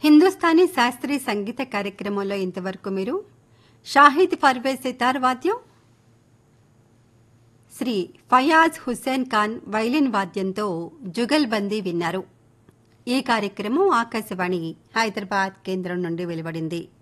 హిందుస్థానీ శాస్త్రీయ సంగీత కార్యక్రమంలో ఇంతవరకు మీరు షాహిద్ పర్వేజ్ సితార్ వాద్యం, శ్రీ ఫయాజ్ హుస్సేన్ ఖాన్ వైలిన్ వాద్యంతో జుగల్బందీ విన్నారు. ఈ కార్యక్రమం ఆకాశవాణి హైదరాబాద్ కేంద్రం నుండి వెలువడింది.